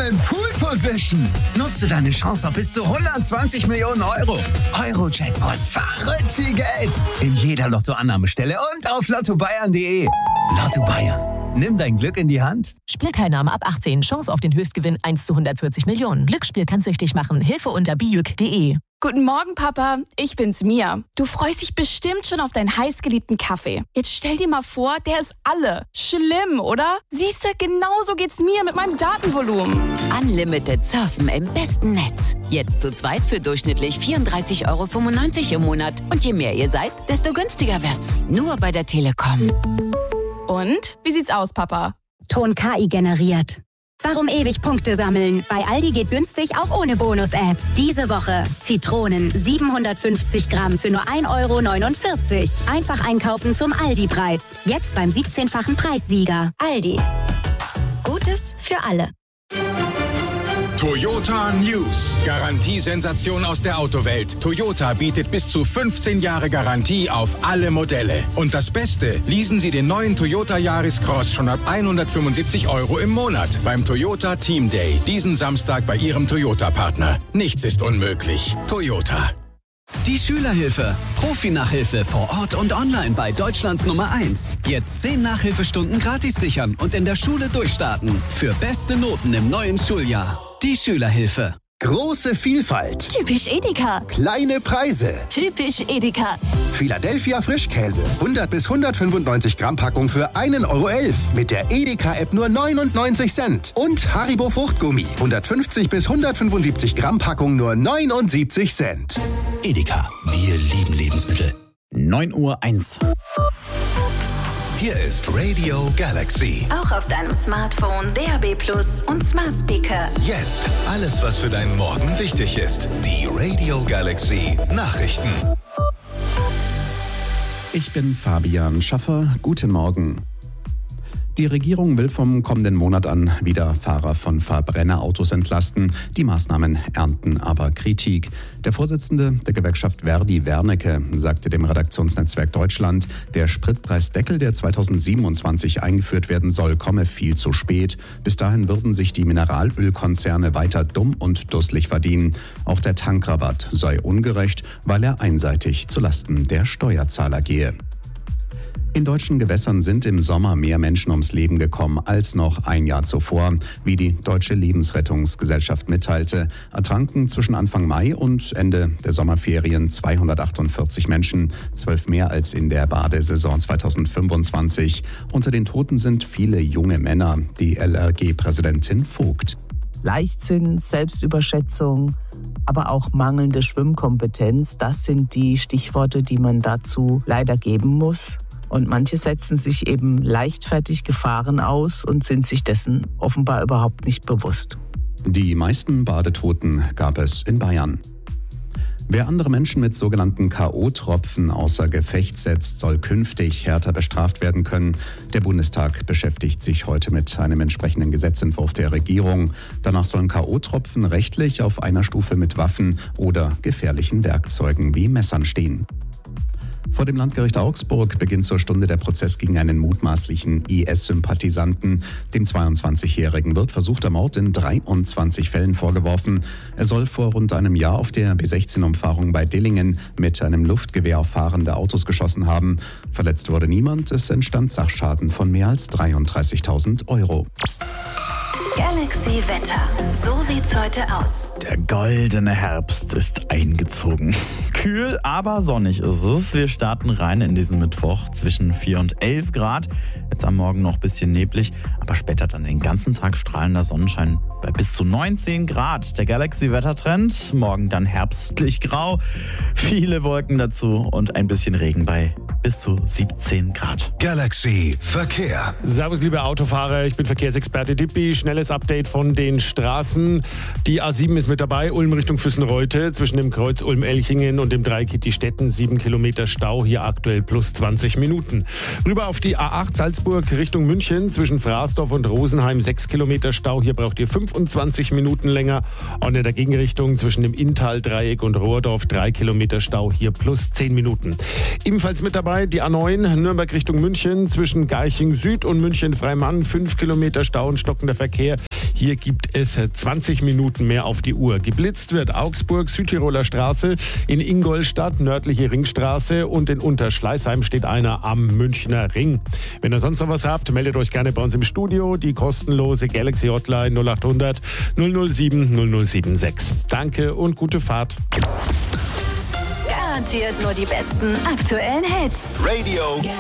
Ultimate Pool Position. Nutze deine Chance auf bis zu 120 Millionen Euro. Euro-Jackpot, verrückt viel Geld. In jeder Lottoannahmestelle und auf lottobayern.de. Lotto Bayern. Nimm dein Glück in die Hand. Spielteilnahme ab 18. Chance auf den Höchstgewinn 1 zu 140 Millionen. Glücksspiel kann süchtig machen. Hilfe unter bijuk.de. Guten Morgen, Papa. Ich bin's, Mia. Du freust dich bestimmt schon auf deinen heißgeliebten Kaffee. Jetzt stell dir mal vor, der ist alle. Schlimm, oder? Siehst du, genauso geht's mir mit meinem Datenvolumen. Unlimited Surfen im besten Netz. Jetzt zu zweit für durchschnittlich 34,95 € im Monat. Und je mehr ihr seid, desto günstiger wird's. Nur bei der Telekom. Und? Wie sieht's aus, Papa? Ton KI generiert. Warum ewig Punkte sammeln? Bei Aldi geht günstig auch ohne Bonus-App. Diese Woche Zitronen 750 Gramm für nur 1,49 €. Einfach einkaufen zum Aldi-Preis. Jetzt beim 17-fachen Preissieger. Aldi. Gutes für alle. Toyota News. Garantiesensation aus der Autowelt. Toyota bietet bis zu 15 Jahre Garantie auf alle Modelle. Und das Beste, leasen Sie den neuen Toyota Yaris Cross schon ab 175 € im Monat beim Toyota Team Day. Diesen Samstag bei Ihrem Toyota-Partner. Nichts ist unmöglich. Toyota. Die Schülerhilfe. Profi-Nachhilfe vor Ort und online bei Deutschlands Nummer 1. Jetzt 10 Nachhilfestunden gratis sichern und in der Schule durchstarten. Für beste Noten im neuen Schuljahr. Die Schülerhilfe. Große Vielfalt. Typisch Edeka. Kleine Preise. Typisch Edeka. Philadelphia Frischkäse. 100 bis 195 Gramm Packung für 1,11 € mit der Edeka-App nur 99 Cent. Und Haribo Fruchtgummi. 150 bis 175 Gramm Packung nur 79 Cent. Edeka. Wir lieben Lebensmittel. 9:01 Uhr. Hier ist Radio Galaxy. Auch auf deinem Smartphone, DAB+ und Smart Speaker. Jetzt alles, was für deinen Morgen wichtig ist. Die Radio Galaxy Nachrichten. Ich bin Fabian Schaffer. Guten Morgen. Die Regierung will vom kommenden Monat an wieder Fahrer von Verbrennerautos entlasten. Die Maßnahmen ernten aber Kritik. Der Vorsitzende der Gewerkschaft Verdi, Wernicke, sagte dem Redaktionsnetzwerk Deutschland, der Spritpreisdeckel, der 2027 eingeführt werden soll, komme viel zu spät. Bis dahin würden sich die Mineralölkonzerne weiter dumm und dusselig verdienen. Auch der Tankrabatt sei ungerecht, weil er einseitig zulasten der Steuerzahler gehe. In deutschen Gewässern sind im Sommer mehr Menschen ums Leben gekommen als noch ein Jahr zuvor. Wie die Deutsche Lebensrettungsgesellschaft mitteilte, ertranken zwischen Anfang Mai und Ende der Sommerferien 248 Menschen, 12 mehr als in der Badesaison 2025. Unter den Toten sind viele junge Männer, die LRG-Präsidentin Vogt. Leichtsinn, Selbstüberschätzung, aber auch mangelnde Schwimmkompetenz, das sind die Stichworte, die man dazu leider geben muss. Und manche setzen sich eben leichtfertig Gefahren aus und sind sich dessen offenbar überhaupt nicht bewusst. Die meisten Badetoten gab es in Bayern. Wer andere Menschen mit sogenannten K.O.-Tropfen außer Gefecht setzt, soll künftig härter bestraft werden können. Der Bundestag beschäftigt sich heute mit einem entsprechenden Gesetzentwurf der Regierung. Danach sollen K.O.-Tropfen rechtlich auf einer Stufe mit Waffen oder gefährlichen Werkzeugen wie Messern stehen. Vor dem Landgericht Augsburg beginnt zur Stunde der Prozess gegen einen mutmaßlichen IS-Sympathisanten. Dem 22-Jährigen wird versuchter Mord in 23 Fällen vorgeworfen. Er soll vor rund einem Jahr auf der B16-Umfahrung bei Dillingen mit einem Luftgewehr auf fahrende Autos geschossen haben. Verletzt wurde niemand. Es entstand Sachschaden von mehr als 33.000 €. Galaxy Wetter. So sieht's heute aus. Der goldene Herbst ist eingezogen. Kühl, aber sonnig ist es. Wir starten rein in diesen Mittwoch zwischen 4 und 11 Grad. Jetzt am Morgen noch ein bisschen neblig, aber später dann den ganzen Tag strahlender Sonnenschein bei bis zu 19 Grad. Der Galaxy-Wettertrend. Morgen dann herbstlich grau. Viele Wolken dazu und ein bisschen Regen bei bis zu 17 Grad. Galaxy Verkehr. Servus, liebe Autofahrer. Ich bin Verkehrsexperte Dippi. Schnelles Update von den Straßen. Die A7 ist mit dabei. Ulm Richtung Füssenreute. Zwischen dem Kreuz Ulm-Elchingen und dem Dreieck Stetten 7 Kilometer Stau. Hier aktuell plus 20 Minuten. Rüber auf die A8 Salzburg Richtung München. Zwischen Fraßdorf und Rosenheim 6 Kilometer Stau. Hier braucht ihr 25 Minuten länger. Und in der Gegenrichtung zwischen dem Inntal-Dreieck und Rohrdorf 3 Kilometer Stau. Hier plus 10 Minuten. Ebenfalls mit dabei die A9 Nürnberg Richtung München. Zwischen Garching Süd und München Freimann 5 Kilometer Stau und stockender Verkehr. Hier gibt es 20 Minuten mehr auf die Uhr. Geblitzt wird Augsburg, Südtiroler Straße, in Ingolstadt, nördliche Ringstraße und in Unterschleißheim steht einer am Münchner Ring. Wenn ihr sonst noch was habt, meldet euch gerne bei uns im Studio. Die kostenlose Galaxy Hotline 0800 007 076. Danke und gute Fahrt. Garantiert nur die besten aktuellen Hits. Radio